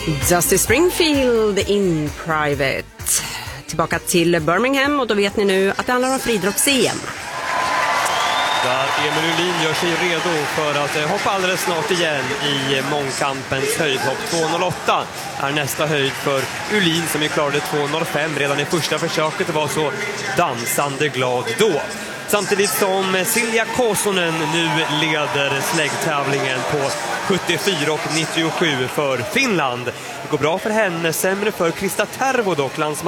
Dusty Springfield in Private. Tillbaka till Birmingham och då vet ni nu att det handlar om friidrotts-EM. Där Emil Uhlin gör sig redo för att hoppa alldeles snart igen i mångkampens höjdhopp. 2.08 är nästa höjd för Uhlin som klarade 2.05 redan i första försöket och var så dansande glad då. Samtidigt som Silja Kosonen nu leder släggtävlingen på 74,97 för Finland. Det går bra för henne, sämre för Krista Tervo dock, landsman.